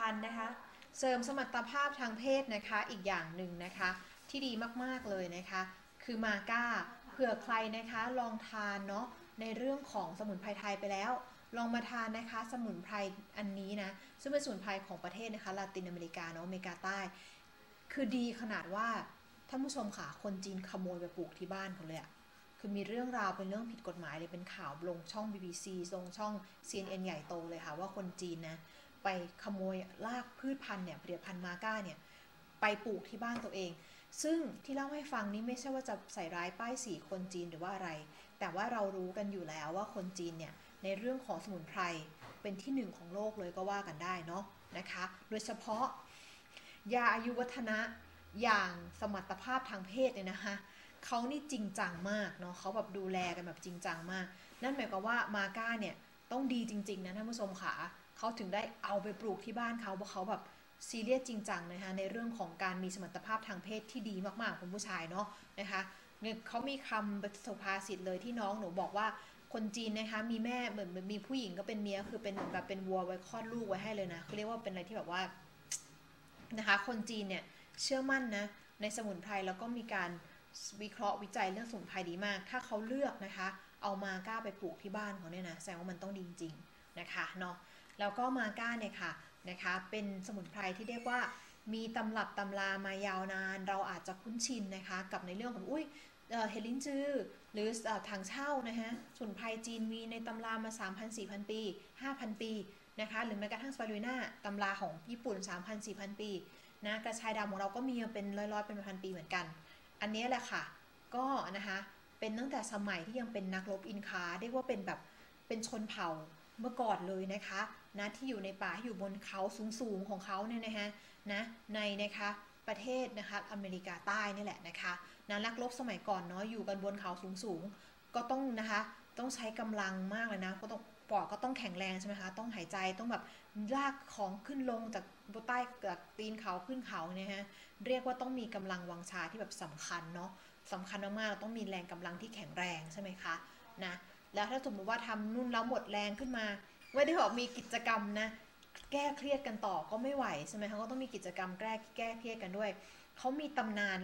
ภัณฑ์นะคะเสริมสมรรถภาพทางเพศนะคะอีกอย่างหนึ่งนะคะที่ดีมากๆเลยนะคะคือมาก้าเผื่อใครนะคะลองทานเนาะในเรื่องของสมุนไพรไทยไปแล้วลองมาทานนะคะสมุนไพรอันนี้นะซึ่งเป็นสมุนไพรของประเทศนะคะลาตินอเมริกาเนาะอเมริกาใต้คือดีขนาดว่าท่านผู้ชมค่ะคนจีนขโมยไปปลูกที่บ้านเขาเลยอะคือมีเรื่องราวเป็นเรื่องผิดกฎหมายเลยเป็นข่าวลงช่อง BBC ลงช่อง CNN ใหญ่โตเลยค่ะว่าคนจีนนะไปขโมยรากพืชพันธุ์เนี่ยผลิตภัณฑ์มาก้าเนี่ยไปปลูกที่บ้านตัวเองซึ่งที่เล่าให้ฟังนี้ไม่ใช่ว่าจะใส่ร้ายป้ายสีคนจีนหรือว่าอะไรแต่ว่าเรารู้กันอยู่แล้วว่าคนจีนเนี่ยในเรื่องของสมุนไพรเป็นที่หนึ่งของโลกเลยก็ว่ากันได้เนาะนะคะโดยเฉพาะยาอายุวัฒนะอย่างสมรรถภาพทางเพศเนี่ยนะคะเขานี่จริงจังมากเนาะเขาแบบดูแลกันแบบจริงจังมากนั่นหมายความว่ามาก้าเนี่ยต้องดีจริงๆนะท่านผู้ชมค่ะเขาถึงได้เอาไปปลูกที่บ้านเขาเพราะเขาแบบซีเรียสจริงจังนะคะในเรื่องของการมีสมรรถภาพทางเพศที่ดีมากๆของผู้ชายเนาะนะคะเนี่ยเขามีคำสุภาษิตเลยที่น้องหนูบอกว่าคนจีนนะคะมีแม่เหมือนมีผู้หญิงก็เป็นเมียคือเป็นแบบเป็นวัวไว้คลอดลูกไว้ให้เลยนะเขาเรียกว่าเป็นอะไรที่แบบว่านะคะคนจีนเนี่ยเชื่อมั่นนะในสมุนไพรแล้วก็มีการวิเคราะห์วิจัยเรื่องสมุนไพรดีมากถ้าเขาเลือกนะคะเอามาก้าไปปลูกที่บ้านเขาเนี่ยนะแสดงว่ามันต้องดีจริงๆนะคะเนาะแล้วก็มาก้าเนี่ยค่ะนะคะเป็นสมุนไพรที่เรียกว่ามีตำรับตำรามายาวนานเราอาจจะคุ้นชินนะคะกับในเรื่องของเฮลินจือหรือถังเช่านะคะสมุนไพรจีนมีในตำรามา 3,000-4,000 ปี 5,000 ปีนะคะหรือแม้กระทั่งสไปรูน่าตำราของญี่ปุ่น 3,000-4,000 ปีนะกระชายดำของเราก็มีมาเป็นร้อยๆเป็นพันปีเหมือนกันอันนี้แหละค่ะก็นะคะเป็นตั้งแต่สมัยที่ยังเป็นนักรบอินคาเรียกว่าเป็นแบบเป็นชนเผ่าเมื่อก่อนเลยนะคะนะที่อยู่ในป่าที่อยู่บนเขาสูงๆของเขาเนี่ยนะคะนะในนะคะประเทศนะคะอเมริกาใต้นี่แหละนะคะนะนักรบสมัยก่อนเนาะอยู่กันบนเขาสูงๆก็ต้องนะคะต้องใช้กำลังมากเลยนะก็ต้องปอดก็ต้องแข็งแรงใช่ไหมคะต้องหายใจต้องแบบลากของขึ้นลงจากบนใต้จากตีนเขาขึ้นเขาเนี่ยฮะเรียกว่าต้องมีกำลังวังชาที่แบบสำคัญเนาะสำคัญมากๆเราต้องมีแรงกำลังที่แข็งแรงใช่ไหมคะนะแล้วถ้าสมมติว่าทำนู่นแล้วหมดแรงขึ้นมาไม่ได้บอกมีกิจกรรมนะแก้เครียดกันต่อก็ไม่ไหวใช่ไหมคะก็ต้องมีกิจกรรมแก้เครียดกันด้วยเขามีตำนาน